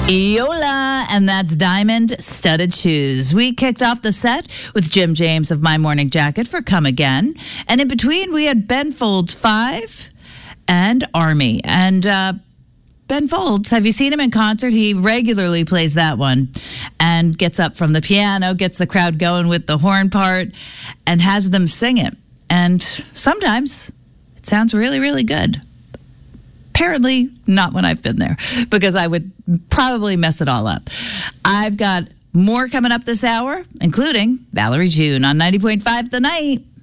Yola, and that's Diamond Studded Shoes. We kicked off the set with Jim James of My Morning Jacket for Come Again. And in between, we had Ben Folds 5 and Army. And Ben Folds, have you seen him in concert? He regularly plays that one and gets up from the piano, gets the crowd going with the horn part, and has them sing it. And sometimes it sounds really, really good. Apparently not when I've been there, because I would probably mess it all up. I've got more coming up this hour, including Valerie June on 90.5 The Night.